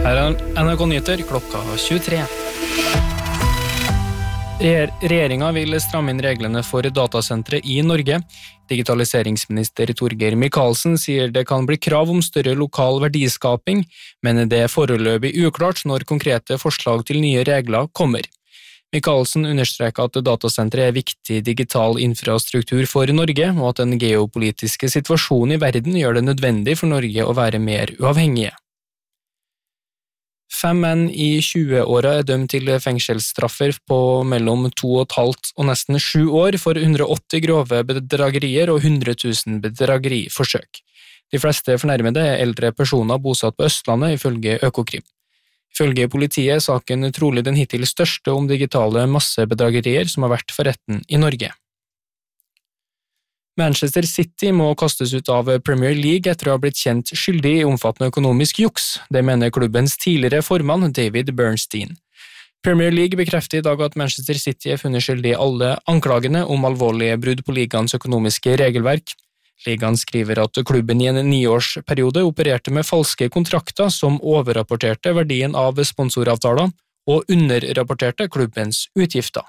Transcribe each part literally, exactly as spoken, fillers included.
Her er N R K Nyheter klokka tjuetre. Regjeringen vil stramme inn reglene for datasentre i Norge. Digitaliseringsminister Torgeir Micaelsen sier det kan bli krav om større lokal verdiskaping, men det er foreløpig uklart når konkrete forslag til nye regler kommer. Micaelsen understreker at datasentre er viktig digital infrastruktur for Norge, og at den geopolitiske situasjonen i verden gjør det nødvendig for Norge å være mer uavhengige. Fem menn i tjue-åra er dømt til fengselsstraffer på mellom to og et halvt og nesten sju år for hundre og åtti grove bedragerier og hundre tusen bedrageriforsøk. De fleste fornærmede er eldre personer bosatt på Østlandet, ifølge Økokrim. Ifølge politiet er saken trolig den hittil største om digitale massebedragerier som har vært for retten i Norge. Manchester City må kastes ut av Premier League etter å ha blitt kjent skyldig i omfattende økonomisk juks, det mener klubbens tidligere formann David Bernstein. Premier League bekrefter i dag at Manchester City er funnet skyldig i alle anklagene om alvorlige brudd på ligaens økonomiske regelverk. Ligaen skriver at klubben i en niårsperiode opererte med falske kontrakter som overrapporterte verdien av sponsoravtaler og underrapporterte klubbens utgifter.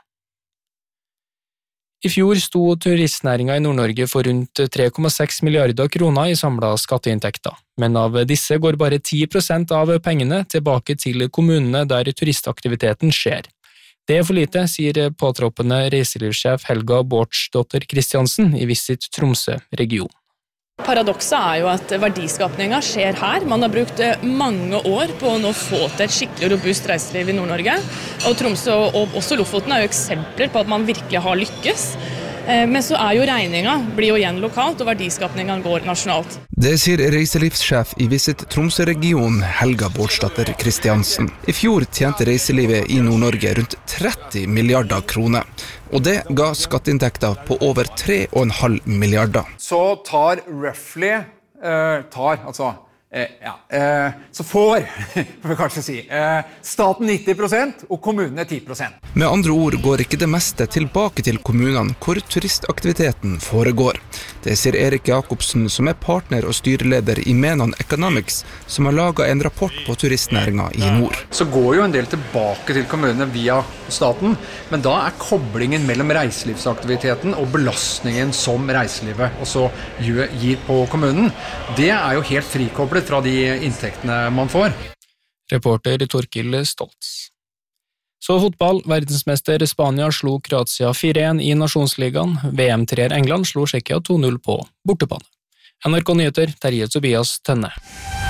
I fjor sto turistnæringen i Nord-Norge for rundt tre komma seks milliarder kroner i samlet skatteinntekter, men av disse går bare ti prosent av pengene tilbake til kommunene der turistaktiviteten skjer. Det er for lite, sier påtroppende reiselivssjef Helga Bårdsdotter Kristiansen i Visit Tromsø region. Paradokset er jo at verdiskapningen skjer her. Man har brukt mange år på å nå få til et skikkelig robust reiseliv i Nord-Norge. Og Tromsø og også Lofoten er jo eksempler på at man virkelig har lykkes. Men så er jo regningen blir jo igjen lokalt, og verdiskapningen går nasjonalt. Det sier reiselivssjef i Visit Tromsø-regionen Helga Bårdsdotter Kristiansen. I fjor tjente reiselivet i Nord-Norge rundt tretti milliarder kroner, og det ga skatteinntekter på over tre komma fem milliarder. Så tar roughly, uh, tar, altså, uh, ja, uh, så får, får vi kanskje si, uh, staten nitti prosent og kommunene ti prosent. Med andre ord går ikke det meste tilbake til kommunene hvor turistaktiviteten foregår. Det sier Erik Jakobsen, som er partner og styreleder i Menon Economics, som har laget en rapport på turistnæringen i nord. Så går jo en del tilbake til kommunene via staten, men da er koblingen mellom reiselivsaktiviteten og belastningen som reiselivet også gir på kommunen, det er jo helt frikoblet fra de inntektene man får. Reporter Torkil Stoltz. Så fotball, verdensmester Spania slo Kroatia fire én i Nasjonsligaen, V M-treer England slo Tsjekkia to null på bortebane. N R K Nyheter, Terje Tobias Tønne.